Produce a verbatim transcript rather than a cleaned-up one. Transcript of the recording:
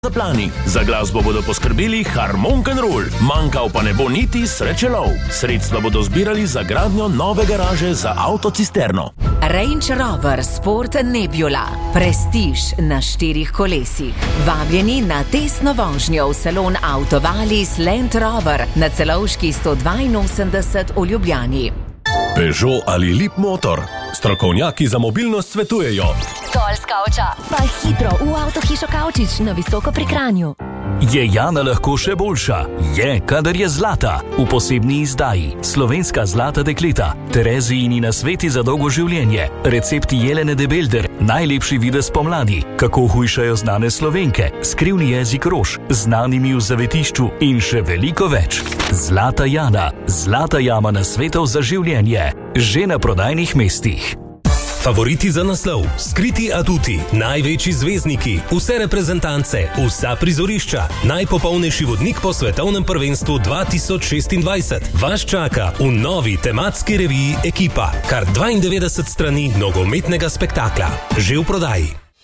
Zaplani. Za glasbo bodo poskrbeli Harmonk and Roll, manjkal pa ne bo niti srečelov. Sredstva bodo zbirali za gradnjo nove garaže za avtocisterno. Range Rover Sport Nebula. Prestiž na štirih kolesih. Vabljeni na testno vožnjo v salon Autovalis Land Rover na Celovški sto dvainosemdeset v Ljubljani. Peugeot ali Lip Motor. Strokovnjaki za mobilnost svetujejo. Zgolj s kavča. Pa hitro v Avtohišo Kavčič na Visoko pri Kranju. Je Jana lahko še boljša? Je, kadar je zlata. V posebni izdaji Slovenska zlata dekleta, Terezijini nasveti za dolgo življenje, recepti Jelene de Belder, najlepši videz pomladi, kako hujšajo znane Slovenke, skrivni jezik rož, znanimi v zavetišču in še veliko več. Zlata Jana, zlata jama nasvetov za življenje, že na prodajnih mestih. Favoriti za naslov, skriti aduti, največji zvezdniki, vse reprezentance, vsa prizorišča, najpopolnejši vodnik po svetovnem prvenstvu dva tisoč šestindvajset. Vas čaka v novi tematski reviji Ekipa, kar dvaindevetdeset strani nogometnega spektakla. Že v prodaji.